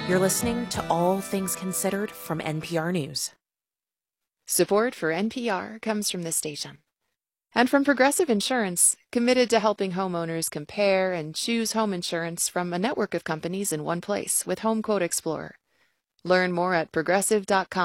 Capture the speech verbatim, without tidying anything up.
You're listening to All Things Considered from N P R News. Support for N P R comes from this station and from Progressive Insurance, committed to helping homeowners compare and choose home insurance from a network of companies in one place with Home Quote Explorer. Learn more at progressive dot com.